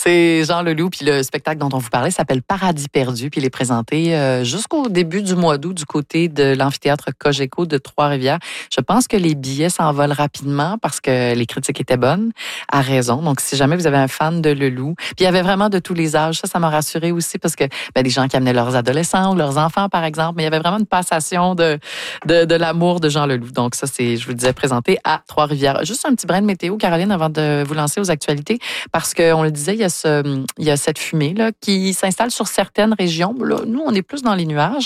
C'est Jean Leloup, puis le spectacle dont on vous parlait s'appelle Paradis perdu, puis il est présenté jusqu'au début du mois d'août du côté de l'amphithéâtre Cogeco de Trois-Rivières. Je pense que les billets s'envolent rapidement parce que les critiques étaient bonnes, à raison. Donc, si jamais vous avez un fan de Leloup, puis il y avait vraiment de tous les âges, ça m'a rassuré aussi parce que des gens qui amenaient leurs adolescents ou leurs enfants, par exemple, mais il y avait vraiment une passation de l'amour de Jean Leloup. Donc, ça, je vous le disais, présenté à Trois-Rivières. Juste un petit brin de météo, Caroline, avant de vous lancer aux actualités, parce qu'on le disait, il y a cette fumée là qui s'installe sur certaines régions. Là, nous, on est plus dans les nuages,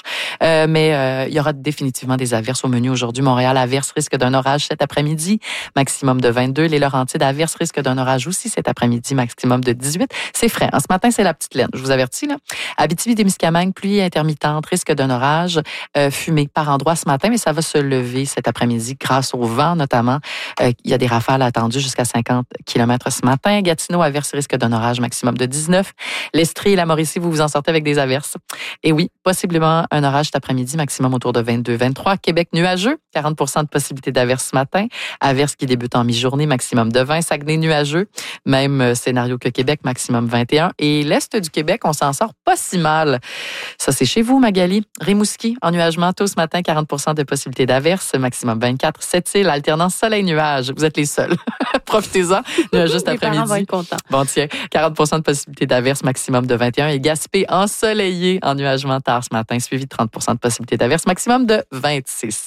mais il y aura définitivement des averses au menu aujourd'hui. Montréal, averse, risque d'un orage cet après-midi, maximum de 22. Les Laurentides, averse, risque d'un orage aussi cet après-midi, maximum de 18. C'est frais. Ce matin, c'est la petite laine. Je vous avertis, là. Abitibi-Témiscamingue, pluie intermittente, risque d'un orage, fumée par endroits ce matin, mais ça va se lever cet après-midi grâce au vent, notamment. Il y a des rafales attendues jusqu'à 50 km ce matin. Gatineau, averse, risque d'un orage, maximum de 19. L'Estrie et la Mauricie, vous vous en sortez avec des averses. Et oui, possiblement un orage cet après-midi, maximum autour de 22-23. Québec, nuageux, 40 de possibilité d'averse ce matin. Averse qui débute en mi-journée, maximum de 20. Saguenay, nuageux, même scénario que Québec, maximum 21. Et l'Est du Québec, on s'en sort pas si mal. Ça, c'est chez vous, Magali. Rimouski, ennuagement tôt ce matin, 40 de possibilité d'averse, maximum 24. Sept-Îles, alternance soleil-nuage. Vous êtes les seuls. Profitez-en. Nuageux cet après-midi. Les parents vont être contents. Bon, tiens, 40 de possibilité d'averse, maximum de 21. Et Gaspé, ensoleillé, ennuagement tard ce matin, suivi de 30 de possibilité d'averse, maximum de 26.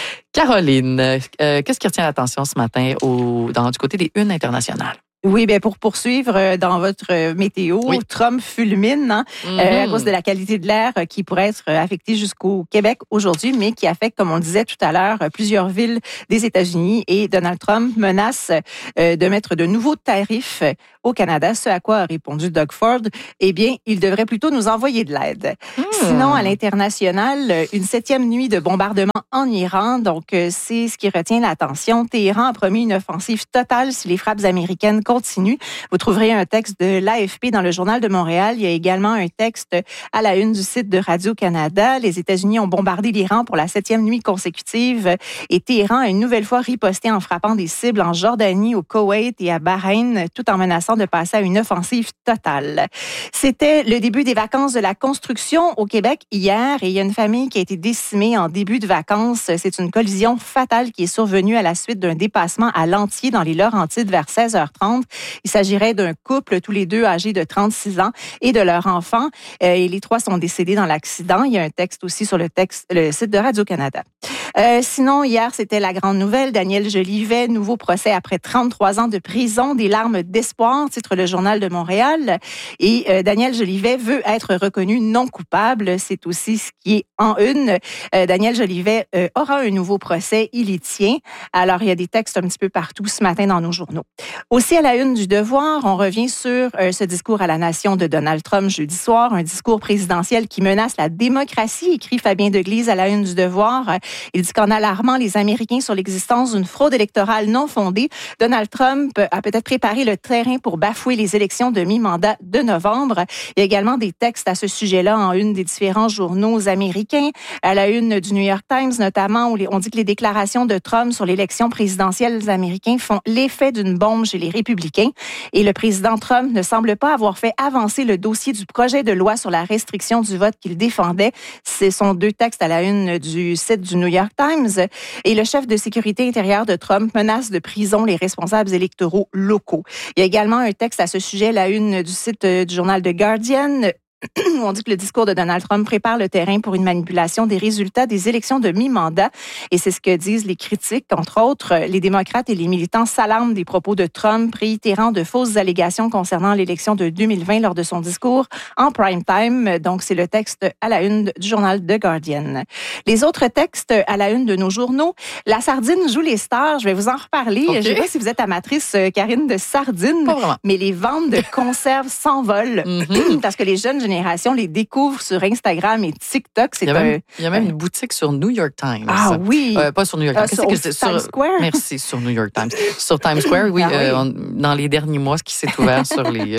Caroline, qu'est-ce qui retient l'attention ce matin du côté des unes internationales? Oui, bien pour poursuivre dans votre météo, oui. Trump fulmine à cause de la qualité de l'air qui pourrait être affectée jusqu'au Québec aujourd'hui, mais qui affecte, comme on le disait tout à l'heure, plusieurs villes des États-Unis. Et Donald Trump menace de mettre de nouveaux tarifs au Canada, ce à quoi a répondu Doug Ford. Eh bien, il devrait plutôt nous envoyer de l'aide. Sinon, à l'international, une 7e nuit de bombardement en Iran. Donc, c'est ce qui retient l'attention. Téhéran a promis une offensive totale si les frappes américaines continuent. Vous trouverez un texte de l'AFP dans le Journal de Montréal. Il y a également un texte à la une du site de Radio-Canada. Les États-Unis ont bombardé l'Iran pour la 7e nuit consécutive et Téhéran a une nouvelle fois riposté en frappant des cibles en Jordanie, au Koweït et à Bahreïn, tout en menaçant de passer à une offensive totale. C'était le début des vacances de la construction au Québec hier et il y a une famille qui a été décimée en début de vacances. C'est une collision fatale qui est survenue à la suite d'un dépassement à Lantier dans les Laurentides vers 16h30. Il s'agirait d'un couple, tous les deux âgés de 36 ans et de leur enfant. Et les trois sont décédés dans l'accident. Il y a un texte aussi sur le site de Radio-Canada. Sinon, hier, c'était la grande nouvelle. Daniel Jolivet, nouveau procès après 33 ans de prison, des larmes d'espoir, titre le Journal de Montréal. Et Daniel Jolivet veut être reconnu non coupable. C'est aussi ce qui est en une. Daniel Jolivet aura un nouveau procès. Il y tient. Alors, il y a des textes un petit peu partout ce matin dans nos journaux. Aussi, à la une du Devoir, on revient sur ce discours à la nation de Donald Trump jeudi soir, un discours présidentiel qui menace la démocratie, écrit Fabien Deglise à la une du Devoir. Il dit qu'en alarmant les Américains sur l'existence d'une fraude électorale non fondée, Donald Trump a peut-être préparé le terrain pour bafouer les élections de mi-mandat de novembre. Il y a également des textes à ce sujet-là en une des différents journaux américains. À la une du New York Times, notamment, où on dit que les déclarations de Trump sur l'élection présidentielle américaine font l'effet d'une bombe chez les républicains. Et le président Trump ne semble pas avoir fait avancer le dossier du projet de loi sur la restriction du vote qu'il défendait. Ce sont deux textes à la une du site du New York Times. Et le chef de sécurité intérieure de Trump menace de prison les responsables électoraux locaux. Il y a également un texte à ce sujet, la une du site du journal The Guardian, où on dit que le discours de Donald Trump prépare le terrain pour une manipulation des résultats des élections de mi-mandat. Et c'est ce que disent les critiques. Entre autres, les démocrates et les militants s'alarment des propos de Trump, réitérant de fausses allégations concernant l'élection de 2020 lors de son discours en prime time. Donc, c'est le texte à la une du journal The Guardian. Les autres textes à la une de nos journaux, la sardine joue les stars. Je vais vous en reparler. Okay. Je ne sais pas si vous êtes amatrice, Karine, de sardines, mais les ventes de conserves s'envolent parce que les jeunes génération les découvre sur Instagram et TikTok. Il y a même une boutique sur New York Times. Ah oui! Pas sur New York Times. Sur Times Square? Merci, sur New York Times. Sur Times Square, oui. Dans les derniers mois, ce qui s'est ouvert sur les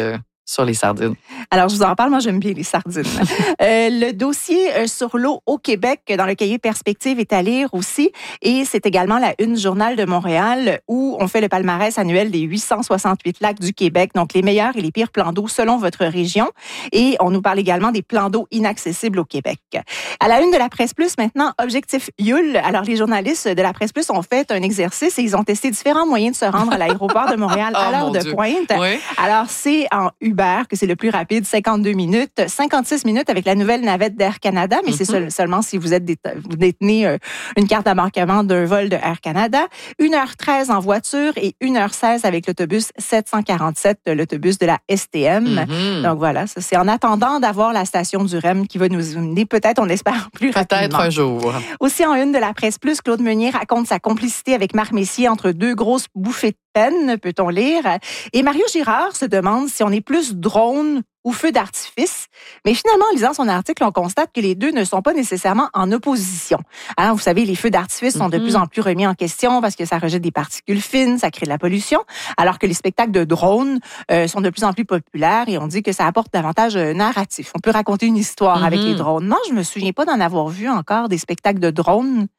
sur les sardines? Alors, je vous en parle, moi, j'aime bien les sardines. Le dossier sur l'eau au Québec, dans le cahier Perspective, est à lire aussi. Et c'est également la Une Journal de Montréal, où on fait le palmarès annuel des 868 lacs du Québec, donc les meilleurs et les pires plans d'eau selon votre région. Et on nous parle également des plans d'eau inaccessibles au Québec. À la Une de la Presse Plus, maintenant, Objectif Yule. Alors, les journalistes de la Presse Plus ont fait un exercice et ils ont testé différents moyens de se rendre à l'aéroport de Montréal à l'heure de pointe. Oui. Alors, c'est en Uber que c'est le plus rapide, 52 minutes, 56 minutes avec la nouvelle navette d'Air Canada, mais c'est seulement si vous détenez une carte d'embarquement d'un vol de Air Canada. 1h13 en voiture et 1h16 avec l'autobus 747, l'autobus de la STM. Donc voilà, ça c'est en attendant d'avoir la station du REM qui va nous emmener peut-être, on espère, plus rapidement. Peut-être un jour. Aussi en Une de la Presse Plus, Claude Meunier raconte sa complicité avec Marc Messier entre deux grosses bouffées de peine, peut-on lire. Et Mario Girard se demande si on est plus drone ou feu d'artifice. Mais finalement, en lisant son article, on constate que les deux ne sont pas nécessairement en opposition. Alors, vous savez, les feux d'artifice sont de plus en plus remis en question parce que ça rejette des particules fines, ça crée de la pollution, alors que les spectacles de drones sont de plus en plus populaires et on dit que ça apporte davantage narratif. On peut raconter une histoire avec les drones. Non, je me souviens pas d'en avoir vu encore des spectacles de drones.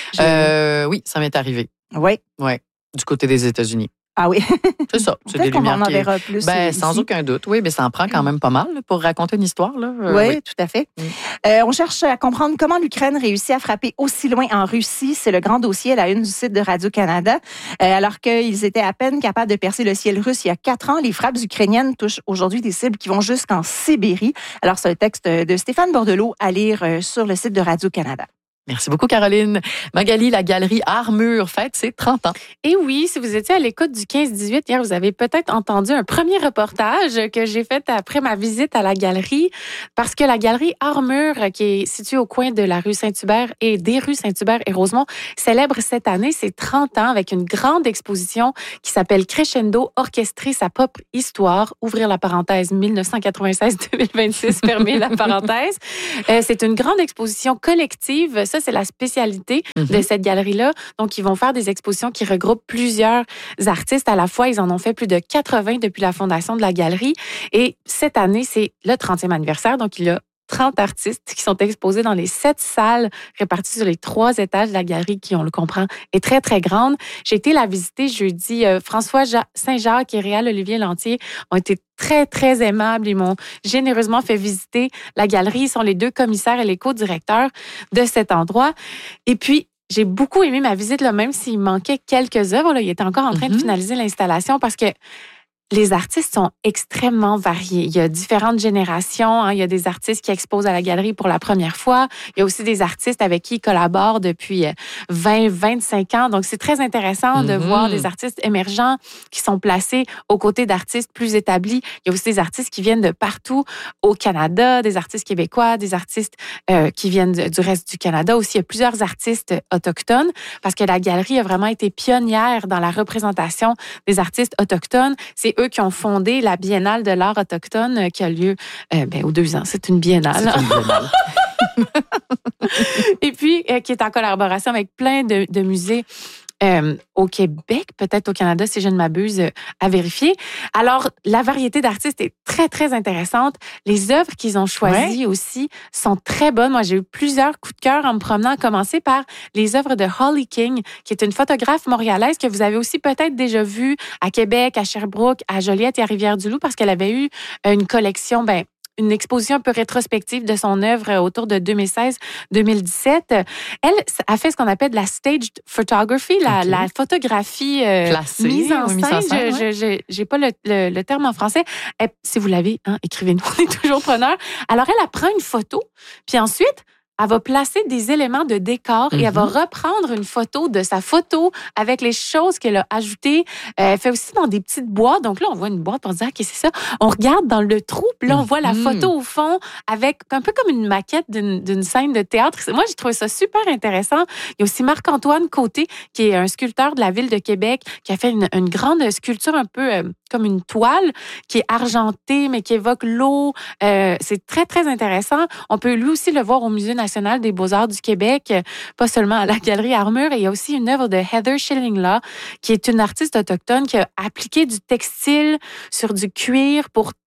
Oui, ça m'est arrivé. Oui. Oui, du côté des États-Unis. Ah oui. C'est ça. C'est des lumières qu'on en verra plus. Sans aucun doute. Oui, mais ça en prend quand même pas mal pour raconter une histoire. Là. Oui, tout à fait. On cherche à comprendre comment l'Ukraine réussit à frapper aussi loin en Russie. C'est le grand dossier à la Une du site de Radio-Canada. Alors qu'ils étaient à peine capables de percer le ciel russe il y a 4 ans, les frappes ukrainiennes touchent aujourd'hui des cibles qui vont jusqu'en Sibérie. Alors, c'est un texte de Stéphane Bordelot à lire sur le site de Radio-Canada. Merci beaucoup, Caroline. Magali, la galerie Armure fête ses 30 ans. Et oui, si vous étiez à l'écoute du 15-18, hier, vous avez peut-être entendu un premier reportage que j'ai fait après ma visite à la galerie, parce que la galerie Armure, qui est située au coin de la rue Saint-Hubert et des rues Saint-Hubert et Rosemont, célèbre cette année ses 30 ans avec une grande exposition qui s'appelle Crescendo, orchestrer sa propre histoire, ouvrir la parenthèse 1996-2026, fermer la parenthèse. C'est une grande exposition collective. Ça, c'est la spécialité de cette galerie-là. Donc, ils vont faire des expositions qui regroupent plusieurs artistes à la fois. Ils en ont fait plus de 80 depuis la fondation de la galerie. Et cette année, c'est le 30e anniversaire. Donc, il y a 30 artistes qui sont exposés dans les 7 salles réparties sur les 3 étages de la galerie qui, on le comprend, est très, très grande. J'ai été la visiter jeudi. François Saint-Jacques et Réal Olivier Lantier ont été très, très aimables. Ils m'ont généreusement fait visiter la galerie. Ils sont les 2 commissaires et les co-directeurs de cet endroit. Et puis, j'ai beaucoup aimé ma visite, là, même s'il manquait quelques œuvres. Là, il était encore en train de finaliser l'installation parce que les artistes sont extrêmement variés. Il y a différentes générations. Il y a des artistes qui exposent à la galerie pour la première fois. Il y a aussi des artistes avec qui ils collaborent depuis 20-25 ans. Donc, c'est très intéressant de voir des artistes émergents qui sont placés aux côtés d'artistes plus établis. Il y a aussi des artistes qui viennent de partout au Canada, des artistes québécois, des artistes qui viennent du reste du Canada. Aussi, il y a plusieurs artistes autochtones parce que la galerie a vraiment été pionnière dans la représentation des artistes autochtones. C'est eux qui ont fondé la Biennale de l'art autochtone qui a lieu aux 2 ans. C'est une biennale. C'est une biennale. Et puis, qui est en collaboration avec plein de musées au Québec, peut-être au Canada, si je ne m'abuse, à vérifier. Alors, la variété d'artistes est très, très intéressante. Les œuvres qu'ils ont choisies aussi sont très bonnes. Moi, j'ai eu plusieurs coups de cœur en me promenant, à commencer par les œuvres de Holly King, qui est une photographe montréalaise que vous avez aussi peut-être déjà vue à Québec, à Sherbrooke, à Joliette et à Rivière-du-Loup, parce qu'elle avait eu une collection, une exposition un peu rétrospective de son œuvre autour de 2016-2017. Elle a fait ce qu'on appelle de la staged photography, la photographie placée, mise en scène. J'ai pas le terme en français. Si vous l'avez, écrivez-nous, on est toujours preneurs. Alors, elle prend une photo, puis ensuite, elle va placer des éléments de décor et elle va reprendre une photo de sa photo avec les choses qu'elle a ajoutées. Elle fait aussi dans des petites boîtes. Donc là, on voit une boîte pour dire, OK, c'est ça. On regarde dans le trou, puis là, on voit la photo au fond avec un peu comme une maquette d'une scène de théâtre. Moi, j'ai trouvé ça super intéressant. Il y a aussi Marc-Antoine Côté, qui est un sculpteur de la ville de Québec, qui a fait une grande sculpture un peu comme une toile qui est argentée, mais qui évoque l'eau. C'est très, très intéressant. On peut lui aussi le voir au Musée national des beaux-arts du Québec, pas seulement à la Galerie Armure. Et il y a aussi une œuvre de Heather Schillinglaw, qui est une artiste autochtone qui a appliqué du textile sur du cuir pour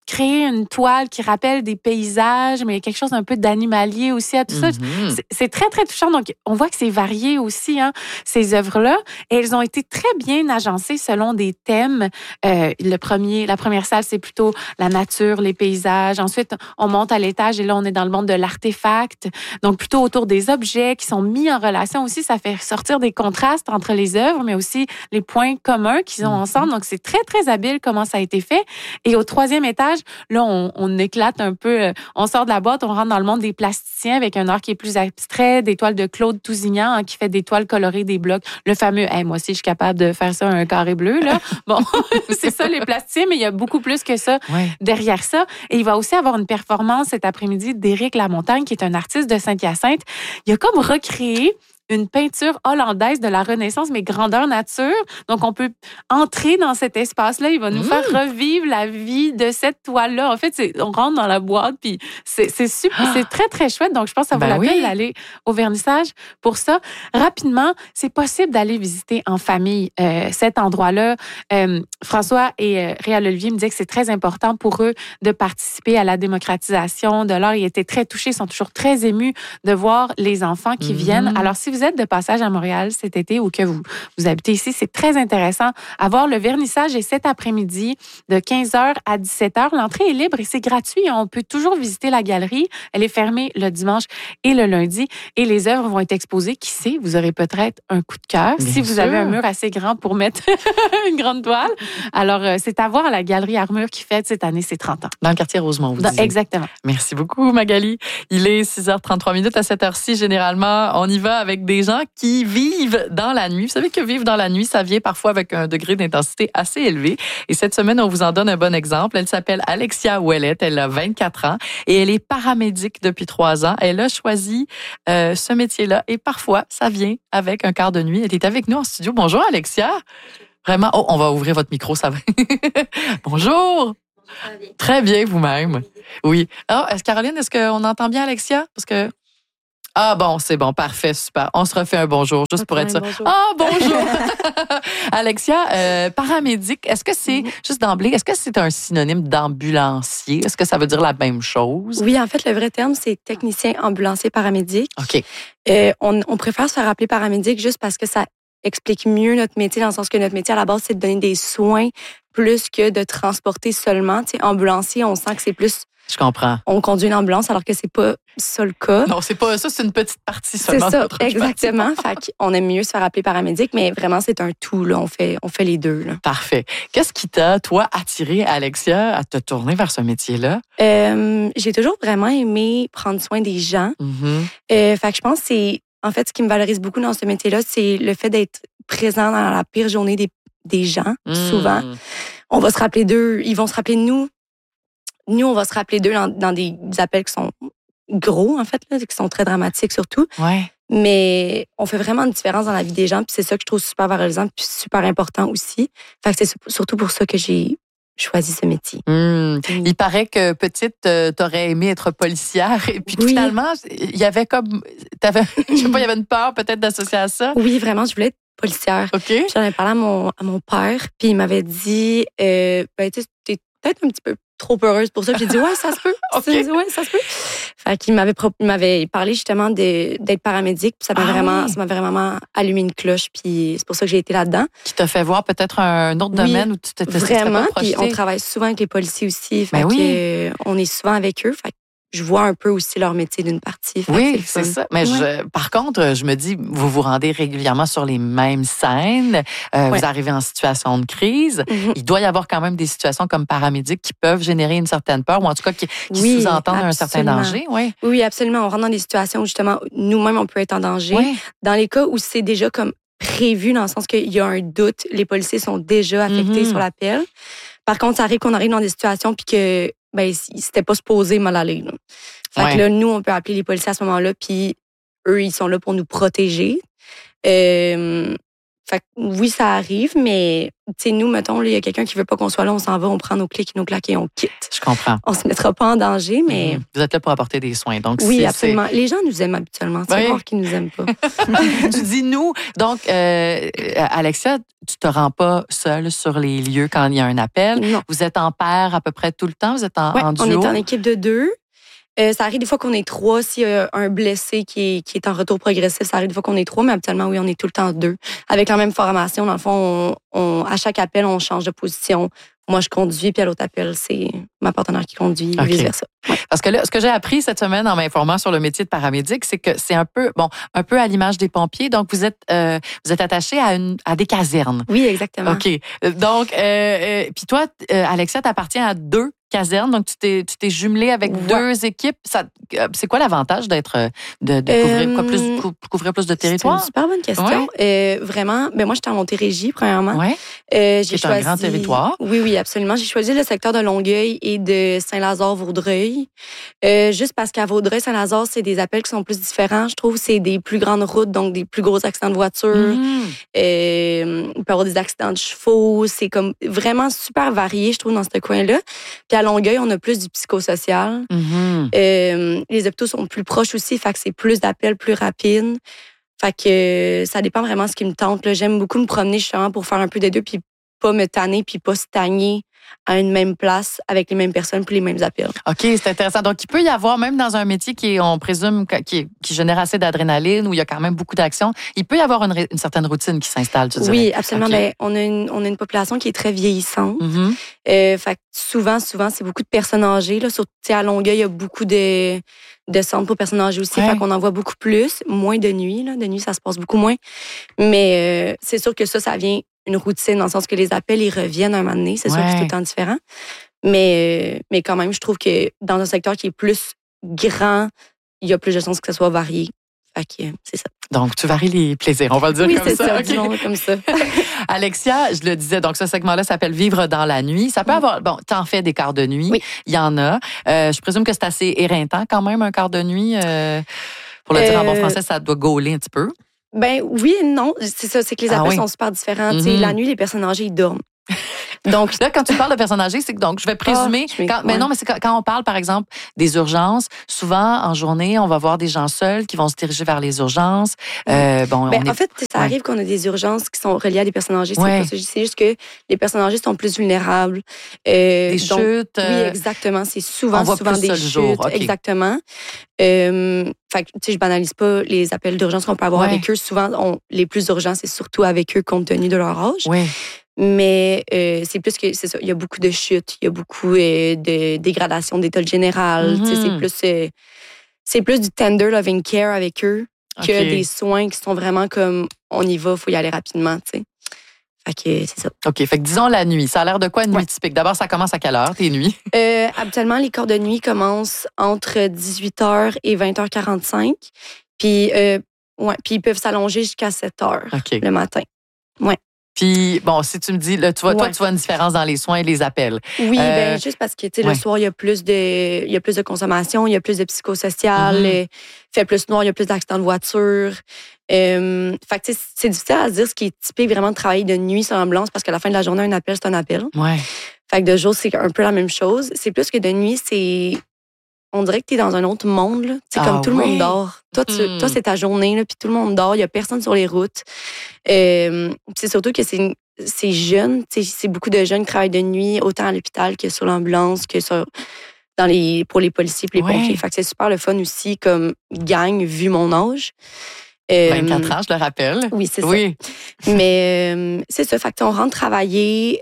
créer une toile qui rappelle des paysages, mais quelque chose d'un peu d'animalier aussi à tout ça. C'est très, très touchant. Donc, on voit que c'est varié aussi, hein, ces œuvres-là. Et elles ont été très bien agencées selon des thèmes. La première salle, c'est plutôt la nature, les paysages. Ensuite, on monte à l'étage et là, on est dans le monde de l'artefact. Donc, plutôt autour des objets qui sont mis en relation aussi. Ça fait sortir des contrastes entre les œuvres, mais aussi les points communs qu'ils ont ensemble. Donc, c'est très, très habile comment ça a été fait. Et au 3e étage, là, on éclate un peu, on sort de la boîte, on rentre dans le monde des plasticiens avec un art qui est plus abstrait, des toiles de Claude Tousignan, hein, qui fait des toiles colorées, des blocs. Le fameux, moi aussi, je suis capable de faire ça, un carré bleu, là. Bon, c'est ça, les plasticiens, mais il y a beaucoup plus que ça derrière ça. Et il va aussi avoir une performance cet après-midi d'Éric Lamontagne, qui est un artiste de Saint-Hyacinthe. Il a comme recréé une peinture hollandaise de la Renaissance, mais grandeur nature. Donc, on peut entrer dans cet espace-là. Il va nous faire revivre la vie de cette toile-là. En fait, on rentre dans la boîte, puis c'est super, c'est très, très chouette. Donc, je pense que ça vaut la peine d'aller au vernissage pour ça. Rapidement, c'est possible d'aller visiter en famille cet endroit-là. François et Réal Olivier me disaient que c'est très important pour eux de participer à la démocratisation de l'art. Ils étaient très touchés, ils sont toujours très émus de voir les enfants qui viennent. Alors, si vous êtes de passage à Montréal cet été ou que vous habitez ici, c'est très intéressant à voir. Le vernissage est cet après-midi de 15h à 17h. L'entrée est libre et c'est gratuit. On peut toujours visiter la galerie. Elle est fermée le dimanche et le lundi. Et les œuvres vont être exposées. Qui sait, vous aurez peut-être un coup de cœur si vous avez un mur assez grand pour mettre une grande toile. Alors, c'est à voir à la Galerie Armure qui fête cette année ses 30 ans. Dans le quartier Rosemont, vous disiez. Exactement. Merci beaucoup, Magali. Il est 6h33 à cette heure-ci. Généralement, on y va avec des gens qui vivent dans la nuit. Vous savez que vivre dans la nuit, ça vient parfois avec un degré d'intensité assez élevé. Et cette semaine, on vous en donne un bon exemple. Elle s'appelle Alexia Ouellette. Elle a 24 ans et elle est paramédic depuis 3 ans. Elle a choisi ce métier-là et parfois, ça vient avec un quart de nuit. Elle est avec nous en studio. Bonjour, Alexia. Vraiment. Oh, on va ouvrir votre micro, ça va. Bonjour. Très bien, vous-même. Oui. Ah, Caroline, est-ce qu'on entend bien Alexia? Parce que... Ah bon, c'est bon, parfait, super. On se refait un bonjour, juste pour être ça. Bonjour. Ah, bonjour! Alexia, paramédic, est-ce que c'est, juste d'emblée, est-ce que c'est un synonyme d'ambulancier? Est-ce que ça veut dire la même chose? Oui, en fait, le vrai terme, c'est technicien ambulancier paramédic. OK. On préfère se faire appeler paramédic juste parce que ça explique mieux notre métier, dans le sens que notre métier, à la base, c'est de donner des soins plus que de transporter seulement. Tu sais, ambulancier, on sent que c'est plus... Je comprends. On conduit une ambulance alors que c'est pas ça le cas. Non, c'est pas ça, c'est une petite partie seulement. C'est ça, exactement. Fait qu'on aime mieux se faire appeler paramédic, mais vraiment, c'est un tout, là. On fait les deux, là. Parfait. Qu'est-ce qui t'a, toi, attiré, Alexia, à te tourner vers ce métier-là? J'ai toujours vraiment aimé prendre soin des gens. Fait que je pense que c'est... En fait, ce qui me valorise beaucoup dans ce métier-là, c'est le fait d'être présent dans la pire journée des gens, souvent. On va se rappeler d'eux, ils vont se rappeler de nous. Nous, on va se rappeler d'eux dans des appels qui sont gros, en fait, là, qui sont très dramatiques surtout. Ouais. Mais on fait vraiment une différence dans la vie des gens, puis c'est ça que je trouve super valorisant, puis super important aussi. Fait que c'est surtout pour ça que j'ai choisi ce métier. Il paraît que petite, t'aurais aimé être policière, et puis finalement, il y avait comme, je sais pas, il y avait une peur peut-être d'associer à ça. Oui, vraiment, je voulais être policière. OK. J'en avais parlé à mon père, puis il m'avait dit, t'es peut-être un petit peu trop heureuse pour ça. J'ai dit, ouais, ça se peut. Okay. Ouais, ça se peut. Fait qu'il m'avait parlé justement d'être paramédic, puis ça m'a vraiment allumé une cloche, puis c'est pour ça que j'ai été là-dedans. Qui t'a fait voir peut-être un autre domaine où tu t'étais vraiment, pas projetée. Puis on travaille souvent avec les policiers aussi. Fait que, on est souvent avec eux. Fait que je vois un peu aussi leur métier d'une partie. Oui, c'est ça. Mais par contre, je me dis, vous vous rendez régulièrement sur les mêmes scènes. Vous arrivez en situation de crise. Il doit y avoir quand même des situations comme paramédic qui peuvent générer une certaine peur, ou en tout cas qui sous-entendent un certain danger. Oui, absolument. On rentre dans des situations où justement, nous-mêmes, on peut être en danger. Oui. Dans les cas où c'est déjà comme prévu, dans le sens qu'il y a un doute, les policiers sont déjà affectés sur l'appel. Par contre, ça arrive qu'on arrive dans des situations puis que c'était pas supposé mal aller. Là. Fait que là, nous, on peut appeler les policiers à ce moment-là, puis eux, ils sont là pour nous protéger. Fait fait que, oui, ça arrive, mais nous, mettons, il y a quelqu'un qui veut pas qu'on soit là, on s'en va, on prend nos clics, nos claques et on quitte. Je comprends. On se mettra pas en danger, mais... Vous êtes là pour apporter des soins. Donc, oui, absolument. Les gens nous aiment habituellement. C'est rare qu'ils nous aiment pas. Tu dis nous. Donc, Alexia, tu te rends pas seule sur les lieux quand il y a un appel. Non. Vous êtes en paire à peu près tout le temps? Vous êtes en duo? On est en équipe de 2. Ça arrive des fois qu'on est 3. S'il y a un blessé qui est en retour progressif, ça arrive des fois qu'on est 3, mais habituellement, oui, on est tout le temps 2. Avec la même formation, dans le fond, à chaque appel, on change de position. Moi, je conduis, puis à l'autre appel, c'est ma partenaire qui conduit, et vice-versa. Ouais. Parce que là, ce que j'ai appris cette semaine en m'informant sur le métier de paramédic, c'est que c'est un peu à l'image des pompiers. Donc, vous êtes attaché à des casernes. Oui, exactement. OK. Donc, puis toi, Alexia, t'appartiens à 2 casernes, donc tu t'es jumelée avec 2 équipes. C'est quoi l'avantage de couvrir plus de territoire? C'est une super bonne question. Ouais. Vraiment, moi, j'étais en Montérégie, premièrement. Oui. J'ai choisi un grand territoire. Oui, absolument. J'ai choisi le secteur de Longueuil et de Saint-Lazare-Vaudreuil. Juste parce qu'à Vaudreuil-Saint-Lazare, c'est des appels qui sont plus différents. Je trouve que c'est des plus grandes routes, donc des plus gros accidents de voiture. Il peut y avoir des accidents de chevaux. C'est comme vraiment super varié, je trouve, dans ce coin-là. Puis à Longueuil, on a plus du psychosocial. Les hôpitaux sont plus proches aussi, fait que c'est plus d'appels, plus rapides. Fait que ça dépend vraiment de ce qui me tente. Là. J'aime beaucoup me promener justement pour faire un peu des deux, puis pas me tanner, puis pas stagner à une même place avec les mêmes personnes puis les mêmes appels. OK, c'est intéressant. Donc, il peut y avoir, même dans un métier on présume, qui génère assez d'adrénaline, où il y a quand même beaucoup d'action, il peut y avoir une certaine routine qui s'installe, tu dirais. Oui, absolument. Okay. On a une population qui est très vieillissante. Fait que souvent, c'est beaucoup de personnes âgées. Là. Surtout à Longueuil, il y a beaucoup de centres pour personnes âgées aussi. Fait qu'on en voit beaucoup plus. Moins de nuit. Là. De nuit, ça se passe beaucoup moins. Mais c'est sûr que ça vient une routine, dans le sens que les appels, ils reviennent un moment donné. C'est sûr que c'est tout le temps différent. Mais quand même, je trouve que dans un secteur qui est plus grand, il y a plus de chances que ça soit varié. Fait que c'est ça. Donc, tu varies les plaisirs, on va le dire comme ça. Oui, c'est ça, disons comme ça. Alexia, je le disais, donc ce segment-là s'appelle « Vivre dans la nuit ». Ça peut avoir... Bon, t'en fais des quarts de nuit. Oui. Il y en a. Je présume que c'est assez éreintant quand même, un quart de nuit. Pour le dire en bon français, ça doit gauler un petit peu. Ben oui et non. C'est ça, c'est que les appels sont super différents. La nuit, les personnes âgées, ils dorment. Donc là, quand tu parles de personnes âgées, c'est que donc je vais présumer. Non, mais c'est quand on parle, par exemple, des urgences. Souvent, en journée, on va voir des gens seuls qui vont se diriger vers les urgences. En fait, ça arrive qu'on a des urgences qui sont reliées à des personnes âgées. C'est juste que les personnes âgées sont plus vulnérables. Des chutes. Oui, exactement. C'est souvent des chutes. Jour. Okay. Exactement. Fait que, je banalise pas les appels d'urgence qu'on peut avoir avec eux. Souvent, les plus urgents, c'est surtout avec eux compte tenu de leur âge. Oui. Mais c'est plus que c'est ça. Il y a beaucoup de chutes, il y a beaucoup de dégradation d'état général. C'est plus du tender loving care avec eux que des soins qui sont vraiment comme on y va, il faut y aller rapidement. T'sais. Fait que c'est ça. OK. Fait que disons la nuit. Ça a l'air de quoi une nuit typique? D'abord, ça commence à quelle heure, tes nuits? Habituellement, les corps de nuit commencent entre 18h et 20h45. Puis ils peuvent s'allonger jusqu'à 7h le matin. Ouais. Puis, bon, si tu me dis, là, tu vois une différence dans les soins et les appels. Oui, juste parce que, le soir, il y a plus de consommation, il y a plus de psychosocial, il fait plus noir, il y a plus d'accidents de voiture. Fait que, c'est difficile à dire ce qui est typique vraiment de travailler de nuit sur l'ambulance parce qu'à la fin de la journée, un appel, c'est un appel. Ouais. Fait que de jour, c'est un peu la même chose. C'est plus que de nuit, on dirait que tu es dans un autre monde. Là. C'est comme tout le monde dort. Toi, c'est ta journée, puis tout le monde dort. Il n'y a personne sur les routes. C'est surtout que c'est jeune. C'est beaucoup de jeunes qui travaillent de nuit, autant à l'hôpital que sur l'ambulance, que pour les policiers et les pompiers. Fait que c'est super le fun aussi comme gang, vu mon âge. 24 ans, je le rappelle. Oui, c'est ça. Mais c'est ça. Fait que on rentre travailler,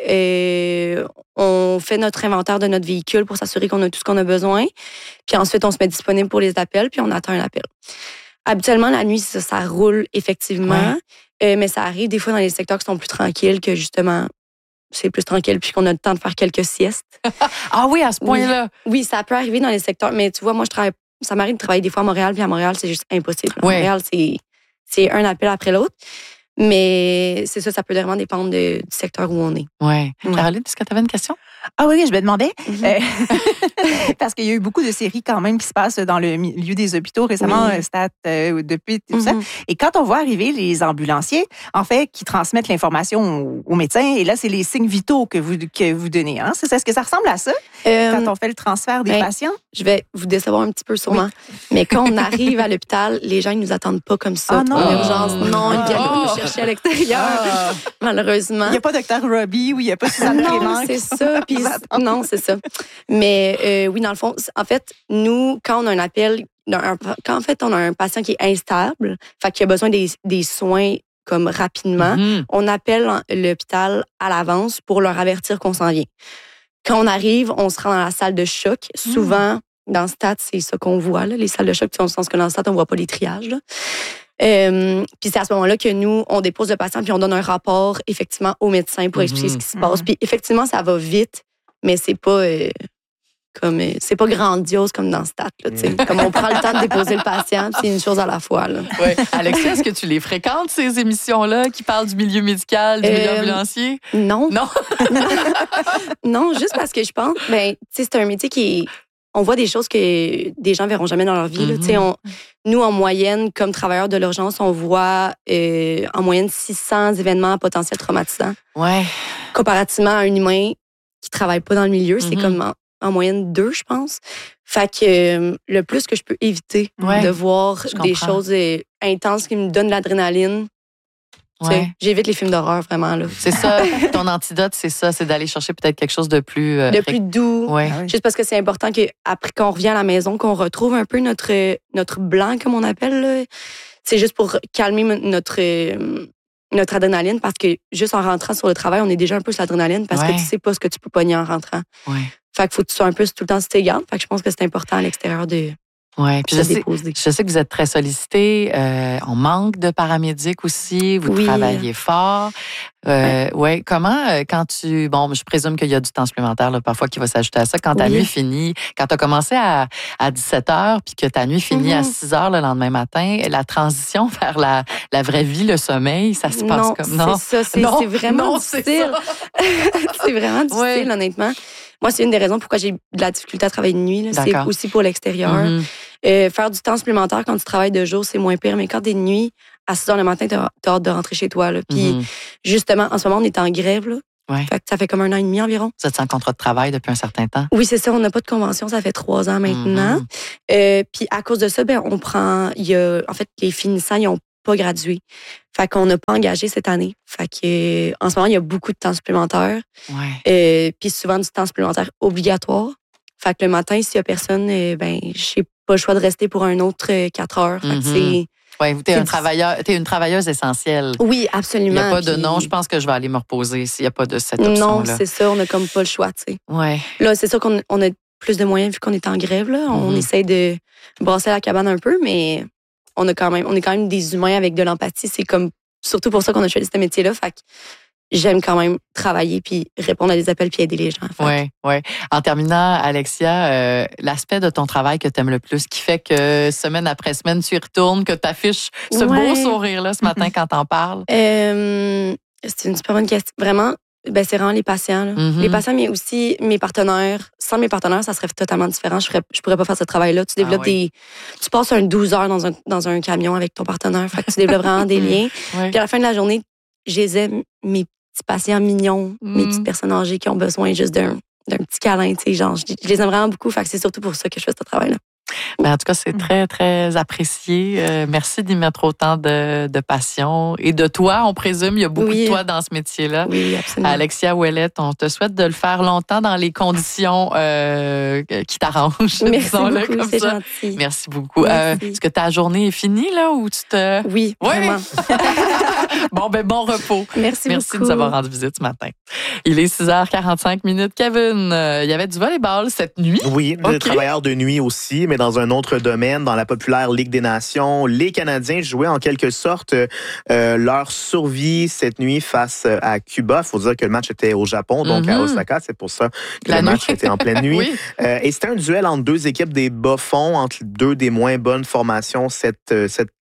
on fait notre inventaire de notre véhicule pour s'assurer qu'on a tout ce qu'on a besoin. Puis ensuite, on se met disponible pour les appels, puis on attend un appel. Habituellement, la nuit, ça roule effectivement. Mais ça arrive des fois dans les secteurs qui sont plus tranquilles que justement, c'est plus tranquille puis qu'on a le temps de faire quelques siestes. Ah oui, à ce point-là? Oui, ça peut arriver dans les secteurs. Mais tu vois, moi, ça m'arrive de travailler des fois à Montréal, puis à Montréal, c'est juste impossible. À Montréal, c'est un appel après l'autre. Mais c'est ça peut vraiment dépendre du secteur où on est. Oui. Caroline, est-ce que tu avais une question? Ah oui, je me demandais, parce qu'il y a eu beaucoup de séries quand même qui se passent dans le milieu des hôpitaux récemment, Stat, depuis tout ça. Et quand on voit arriver les ambulanciers, en fait, qui transmettent l'information aux médecins, et là, c'est les signes vitaux que vous donnez. Hein? Est-ce que ça ressemble à ça, quand on fait le transfert des patients? Je vais vous décevoir un petit peu sûrement, mais quand on arrive à l'hôpital, les gens, ils nous attendent pas comme ça pour l'urgence. Non, ils viennent nous chercher à l'extérieur, malheureusement. Il n'y a pas Dr. Robbie ou il n'y a pas Suzanne Clément. Non, c'est ça. Non, c'est ça. Mais oui, dans le fond, en fait, nous, quand on a un appel, quand en fait on a un patient qui est instable, fait qu'il a besoin des soins comme rapidement, on appelle l'hôpital à l'avance pour leur avertir qu'on s'en vient. Quand on arrive, on se rend dans la salle de choc. Souvent, dans le Stat, c'est ça qu'on voit, là, les salles de choc, dans le sens que dans le Stat, on voit pas les triages. Là. Puis c'est à ce moment-là que nous, on dépose le patient puis on donne un rapport, effectivement, au médecin pour expliquer ce qui se passe. Puis effectivement, ça va vite, mais c'est pas... c'est pas grandiose comme dans Stat. Là, comme on prend le temps de déposer le patient, c'est une chose à la fois. Là. Ouais. Alexia, est-ce que tu les fréquentes, ces émissions-là qui parlent du milieu médical, du milieu ambulancier? Non. Non, juste parce que je pense, c'est un métier qui est... On voit des choses que des gens verront jamais dans leur vie. Là. Nous, en moyenne, comme travailleurs de l'urgence, on voit en moyenne 600 événements potentiels traumatisants. Ouais. Comparativement à un humain qui travaille pas dans le milieu, c'est comme en moyenne 2, je pense. Fait que le plus que je peux éviter de voir des choses intenses qui me donnent de l'adrénaline, j'évite les films d'horreur, vraiment. Là. C'est ça, ton antidote, c'est ça, c'est d'aller chercher peut-être quelque chose de plus... plus doux. Ouais. Juste parce que c'est important qu'après qu'on revient à la maison, qu'on retrouve un peu notre blanc, comme on appelle. Là. C'est juste pour calmer notre adrénaline, parce que juste en rentrant sur le travail, on est déjà un peu sur l'adrénaline, parce que tu sais pas ce que tu peux pogner en rentrant. Ouais. Fait qu'il faut que tu sois un peu tout le temps sur tes gardes. Fait que je pense que c'est important à l'extérieur de... Oui, puis je sais que vous êtes très sollicité. On manque de paramédics aussi. Vous travaillez fort. Comment, quand tu... Bon, je présume qu'il y a du temps supplémentaire là, parfois qui va s'ajouter à ça. Quand ta nuit finit, quand tu as commencé à 17h puis que ta nuit finit à 6h le lendemain matin, la transition vers la vraie vie, le sommeil, ça se passe comme... Non, c'est ça. C'est vraiment difficile. C'est vraiment difficile, honnêtement. Moi, c'est une des raisons pourquoi j'ai de la difficulté à travailler de nuit. Là. C'est aussi pour l'extérieur. Faire du temps supplémentaire quand tu travailles de jour, c'est moins pire. Mais quand t'es de nuit, à 6h le matin, t'as hâte de rentrer chez toi. Là. Puis, justement, en ce moment, on est en grève. Là. Fait que ça fait comme 1 an et demi environ. Vous êtes sans contrat de travail depuis un certain temps? Oui, c'est ça. On n'a pas de convention. Ça fait 3 ans maintenant. Puis, à cause de ça, on prend... en fait, les finissants, ils n'ont pas gradué. Fait qu'on n'a pas engagé cette année. Fait que, en ce moment, il y a beaucoup de temps supplémentaire. Puis souvent du temps supplémentaire obligatoire. Fait que le matin, s'il y a personne, j'ai pas le choix de rester pour un autre 4 heures. Fait que c'est... Oui, t'es une travailleuse essentielle. Oui, absolument. Il n'y a pas de non, je pense que je vais aller me reposer s'il n'y a pas de cette option-là. Non, c'est ça, on n'a comme pas le choix, tu sais. Ouais. Là, c'est sûr qu'on a plus de moyens vu qu'on est en grève, là. On essaie de brasser la cabane un peu, mais on est quand même des humains avec de l'empathie. C'est comme surtout pour ça qu'on a choisi ce métier-là. Fait que j'aime quand même travailler puis répondre à des appels puis aider les gens. Oui. En terminant, Alexia, l'aspect de ton travail que tu aimes le plus, qui fait que semaine après semaine, tu y retournes, que tu affiches ce beau sourire-là ce matin quand t'en parles? C'est une super bonne question. Vraiment, c'est vraiment les patients. Là. Les patients, mais aussi mes partenaires. Sans mes partenaires, ça serait totalement différent. Je pourrais pas faire ce travail-là. Tu développes tu passes 12 heures dans un camion avec ton partenaire. Fait que tu développes vraiment des liens. Puis à la fin de la journée, je les aime, mes petits patients mignons, mes petites personnes âgées qui ont besoin juste d'un petit câlin. Tu sais, genre, je les aime vraiment beaucoup. Fait que c'est surtout pour ça que je fais ce travail-là. En tout cas, c'est très, très apprécié. Merci d'y mettre autant de passion. Et de toi, on présume, il y a beaucoup de toi dans ce métier-là. Oui, absolument. Alexia Ouellette, on te souhaite de le faire longtemps dans les conditions qui t'arrangent. Merci beaucoup, c'est gentil. Merci beaucoup. Est-ce que ta journée est finie, là, ou tu te... Oui, vraiment. Bon repos. Merci beaucoup. Merci de nous avoir rendu visite ce matin. Il est 6h45. Kevin, il y avait du volleyball cette nuit? Oui, des travailleurs de nuit aussi, mais dans un autre domaine, dans la populaire Ligue des Nations. Les Canadiens jouaient en quelque sorte leur survie cette nuit face à Cuba. Il faut dire que le match était au Japon, donc à Osaka. C'est pour ça que le match était en pleine nuit. Oui. Et c'était un duel entre deux équipes des bas-fonds, entre deux des moins bonnes formations cette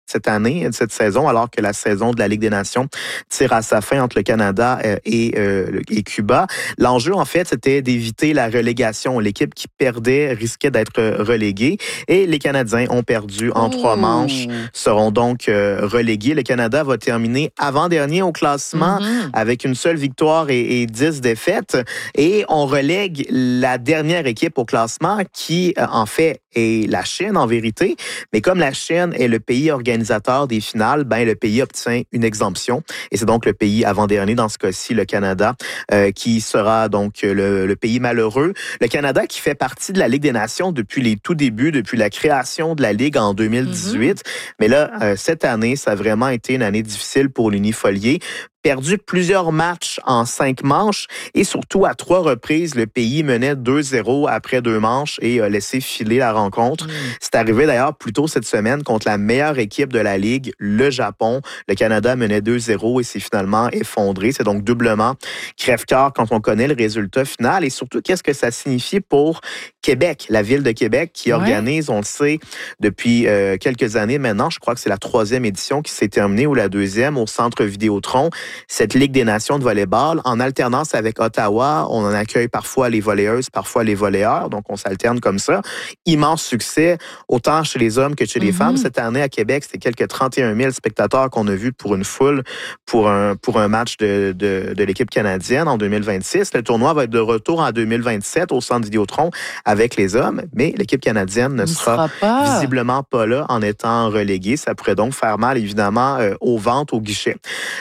cette année, cette saison, alors que la saison de la Ligue des Nations tire à sa fin entre le Canada et Cuba. L'enjeu, en fait, c'était d'éviter la relégation. L'équipe qui perdait risquait d'être reléguée et les Canadiens ont perdu en 3 manches, seront donc relégués. Le Canada va terminer avant-dernier au classement avec une seule victoire et 10 défaites. Et on relègue la dernière équipe au classement qui, en fait, est la Chine en vérité. Mais comme la Chine est le pays organisateur des finales, ben le pays obtient une exemption. Et c'est donc le pays avant-dernier, dans ce cas-ci, le Canada, qui sera donc le pays malheureux. Le Canada qui fait partie de la Ligue des Nations depuis les tout débuts, depuis la création de la Ligue en 2018. Mais là, cette année, ça a vraiment été une année difficile pour l'Unifolié. Perdu plusieurs matchs en 5 manches et surtout à 3 reprises, le pays menait 2-0 après 2 manches et a laissé filer la rencontre. C'est arrivé d'ailleurs plus tôt cette semaine contre la meilleure équipe de la Ligue, le Japon. Le Canada menait 2-0 et s'est finalement effondré. C'est donc doublement crève-cœur quand on connaît le résultat final et surtout qu'est-ce que ça signifie pour Québec, la ville de Québec qui organise, on le sait, depuis quelques années maintenant, je crois que c'est la 3e édition qui s'est terminée ou la 2e au Centre Vidéotron. Cette Ligue des Nations de volleyball, en alternance avec Ottawa, on en accueille parfois les volleyeuses, parfois les volleyeurs, donc on s'alterne comme ça. Immense succès, autant chez les hommes que chez les femmes. Cette année à Québec, c'était quelques 31 000 spectateurs qu'on a vus pour une foule, pour un match de l'équipe canadienne en 2026. Le tournoi va être de retour en 2027 au Centre Vidéotron avec les hommes, mais l'équipe canadienne ne sera visiblement pas là en étant reléguée. Ça pourrait donc faire mal, évidemment, aux ventes, au guichet.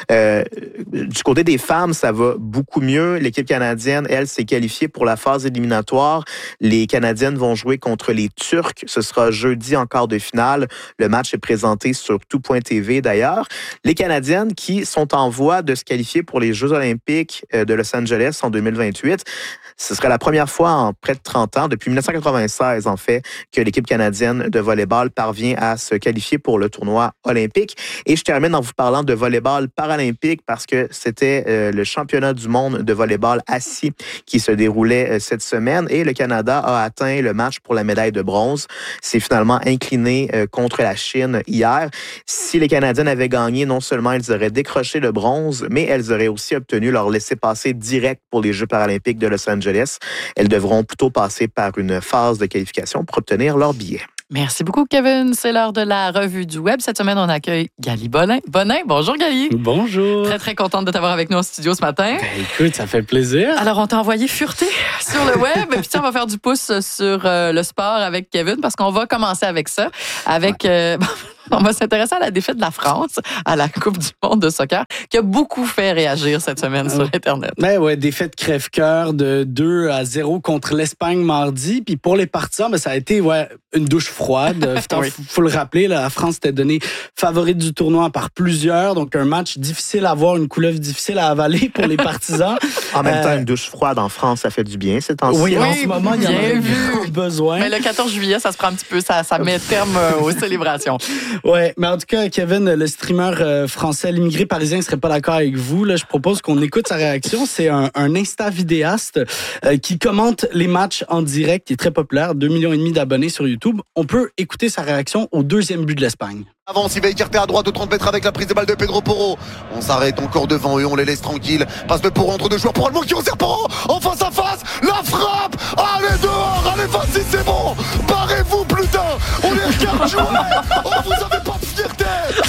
Du côté des femmes, ça va beaucoup mieux. L'équipe canadienne, elle, s'est qualifiée pour la phase éliminatoire. Les Canadiennes vont jouer contre les Turcs. Ce sera jeudi en quart de finale. Le match est présenté sur tout.tv d'ailleurs. Les Canadiennes qui sont en voie de se qualifier pour les Jeux olympiques de Los Angeles en 2028. Ce serait la première fois en près de 30 ans, depuis 1996 en fait, que l'équipe canadienne de volleyball parvient à se qualifier pour le tournoi olympique. Et je termine en vous parlant de volleyball paralympique parce que c'était le championnat du monde de volleyball assis qui se déroulait cette semaine et le Canada a atteint le match pour la médaille de bronze. C'est finalement incliné contre la Chine hier. Si les Canadiennes avaient gagné, non seulement elles auraient décroché le bronze, mais elles auraient aussi obtenu leur laissez-passer direct pour les Jeux paralympiques de Los Angeles. Elles devront plutôt passer par une phase de qualification pour obtenir leur billet. Merci beaucoup, Kevin. C'est l'heure de la revue du web. Cette semaine, on accueille Gali Bonin. Bonjour, Gali. Bonjour. Très, très contente de t'avoir avec nous en studio ce matin. Ben, écoute, ça fait plaisir. Alors, on t'a envoyé fureter sur le web. Puis, on va faire du pouce sur le sport avec Kevin parce qu'on va commencer avec ça. Avec... On va s'intéresser à la défaite de la France à la Coupe du monde de soccer qui a beaucoup fait réagir cette semaine sur Internet. Ben ouais, défaite crève-cœur de 2-0 contre l'Espagne mardi. Puis pour les partisans, ça a été une douche froide. Faut le rappeler, la France était donnée favorite du tournoi par plusieurs. Donc un match difficile à voir, une couleuvre difficile à avaler pour les partisans. En même temps, une douche froide en France, ça fait du bien ces temps-ci. Oui, en ce moment, il y en a besoin. Mais le 14 juillet, ça se prend un petit peu, ça met terme aux célébrations. Ouais, mais en tout cas, Kevin, le streamer français, l'immigré parisien, ne serait pas d'accord avec vous. Là, je propose qu'on écoute sa réaction. C'est un Insta-vidéaste qui commente les matchs en direct, qui est très populaire, 2,5 millions d'abonnés sur YouTube. On peut écouter sa réaction au 2e but de l'Espagne. Avance, il va écarter à droite de 30 mètres avec la prise de balle de Pedro Porro. On s'arrête encore devant eux, on les laisse tranquilles. Passe de Porro entre 2 joueurs pour Allemand qui resserre Porro en face à face. La frappe. Allez dehors, allez vas-y, c'est bon. Barrez-vous putain. On les regarde jouer. Oh, vous avez pas de fierté.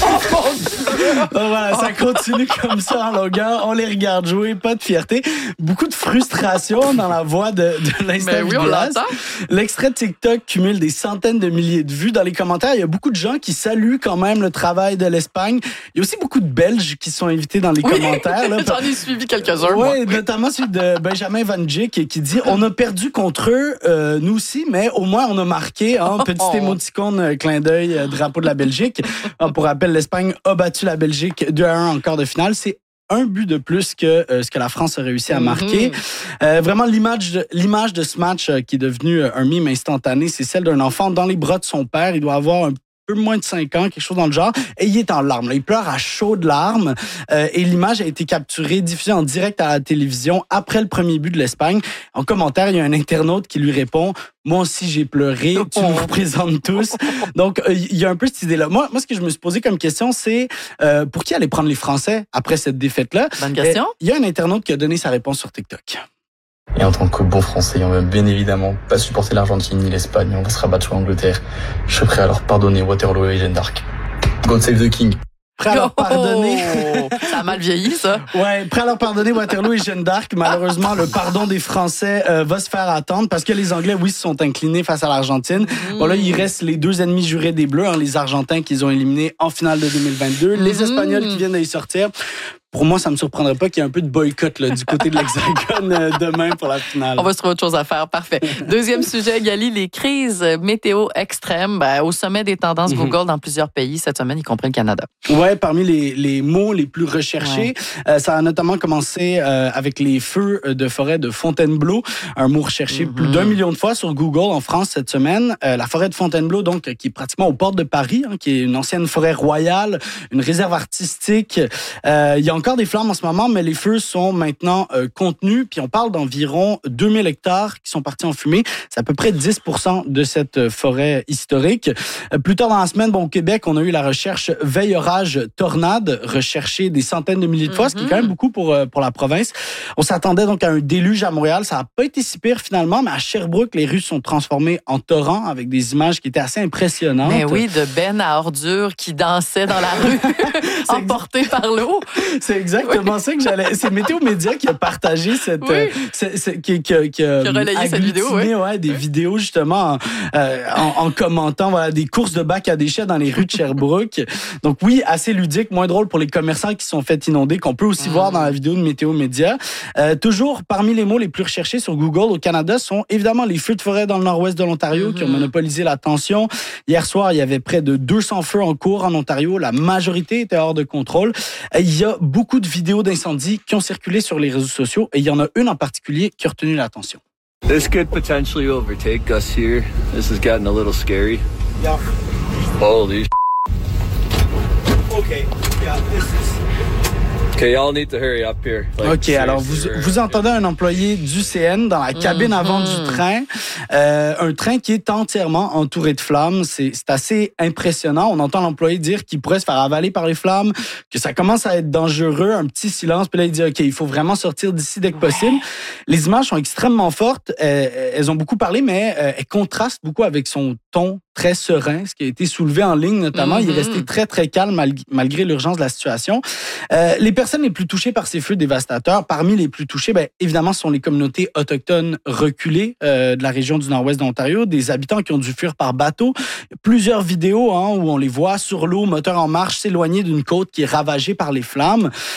Voilà, ça continue comme ça en longueur. On les regarde jouer, pas de fierté. Beaucoup de frustration dans la voix de l'Insta-vidéaste. L'extrait de TikTok cumule des centaines de milliers de vues. Dans les commentaires, il y a beaucoup de gens qui saluent quand même le travail de l'Espagne. Il y a aussi beaucoup de Belges qui sont invités dans les commentaires. Là. J'en ai suivi quelques-uns. Oui, notamment celui de Benjamin Van Dijk qui dit « On a perdu contre eux, nous aussi, mais au moins on a marqué. Hein, » Petit émoticône, clin d'œil, drapeau de la Belgique. Pour rappel, l'Espagne a battu la Belgique 2-1 en quart de finale. C'est un but de plus que ce que la France a réussi à marquer. Vraiment, l'image de ce match qui est devenu un mime instantané, c'est celle d'un enfant dans les bras de son père. Il doit avoir peu moins de 5 ans, quelque chose dans le genre, et il est en larmes. Là. Il pleure à chaudes larmes et l'image a été capturée, diffusée en direct à la télévision après le premier but de l'Espagne. En commentaire, il y a un internaute qui lui répond « Moi aussi, j'ai pleuré, tu nous représentes tous. » Donc, il y a un peu cette idée-là. Moi, ce que je me suis posé comme question, c'est pour qui aller prendre les Français après cette défaite-là? Bonne question. Il y a un internaute qui a donné sa réponse sur TikTok. Et en tant que bon Français, on va bien évidemment pas supporter l'Argentine ni l'Espagne. On va se rabattre sur l'Angleterre. Je serais prêt à leur pardonner Waterloo et Jeanne d'Arc. God save the King. Prêt à leur pardonner. Ça a mal vieilli, ça. Ouais, prêt à leur pardonner Waterloo et Jeanne d'Arc. Malheureusement, le pardon des Français va se faire attendre parce que les Anglais, oui, se sont inclinés face à l'Argentine. Bon, là, il reste les deux ennemis jurés des Bleus, les Argentins qu'ils ont éliminés en finale de 2022, les Espagnols qui viennent d'y sortir. Pour moi, ça me surprendrait pas qu'il y ait un peu de boycott là, du côté de l'Hexagone demain pour la finale. On va se trouver autre chose à faire. Parfait. Deuxième sujet, Gali, les crises météo extrêmes au sommet des tendances Google dans plusieurs pays cette semaine, y compris le Canada. Ouais, parmi les mots les plus recherchés, ça a notamment commencé avec les feux de forêt de Fontainebleau, un mot recherché plus d'1 million de fois sur Google en France cette semaine. La forêt de Fontainebleau, donc, qui est pratiquement aux portes de Paris, qui est une ancienne forêt royale, une réserve artistique. Il y a encore des flammes en ce moment, mais les feux sont maintenant contenus. Puis on parle d'environ 2000 hectares qui sont partis en fumée. C'est à peu près 10% de cette forêt historique. Plus tard dans la semaine, au Québec, on a eu la recherche veille orage tornade, recherchée des centaines de milliers de fois, ce qui est quand même beaucoup pour la province. On s'attendait donc à un déluge à Montréal. Ça n'a pas été si pire finalement, mais à Sherbrooke, les rues sont transformées en torrents avec des images qui étaient assez impressionnantes. Mais oui, de bennes à ordures qui dansaient dans la rue, emportés par l'eau. C'est exactement ça que j'allais. C'est Météo Média qui a partagé cette, qui a relayé cette vidéo, des vidéos justement en commentant des courses de bacs à déchets dans les rues de Sherbrooke. Donc oui, assez ludique, moins drôle pour les commerçants qui sont fait inonder, qu'on peut aussi voir dans la vidéo de Météo Média. Toujours parmi les mots les plus recherchés sur Google au Canada sont évidemment les feux de forêt dans le nord-ouest de l'Ontario qui ont monopolisé l'attention. Hier soir, il y avait près de 200 feux en cours en Ontario. La majorité était hors de contrôle. Il y a beaucoup de vidéos d'incendies qui ont circulé sur les réseaux sociaux et il y en a une en particulier qui a retenu l'attention. This could potentially overtake us here. This has gotten a little scary. Yeah. Holy Okay. Yeah, this is... Okay, y'all need to hurry up here. OK, alors vous entendez un employé du CN dans la cabine avant du train. Un train qui est entièrement entouré de flammes. C'est assez impressionnant. On entend l'employé dire qu'il pourrait se faire avaler par les flammes, que ça commence à être dangereux. Un petit silence. Puis là, il dit, OK, il faut vraiment sortir d'ici dès que possible. Les images sont extrêmement fortes. Elles ont beaucoup parlé, mais elles contrastent beaucoup avec son ton très serein, ce qui a été soulevé en ligne notamment. Il est resté très, très calme malgré l'urgence de la situation. Les personnes les plus touchées par ces feux dévastateurs, parmi les plus touchées, évidemment, ce sont les communautés autochtones reculées de la région du nord-ouest de l'Ontario, des habitants qui ont dû fuir par bateau. Plusieurs vidéos où on les voit sur l'eau, moteur en marche, s'éloigner d'une côte qui est ravagée par les flammes.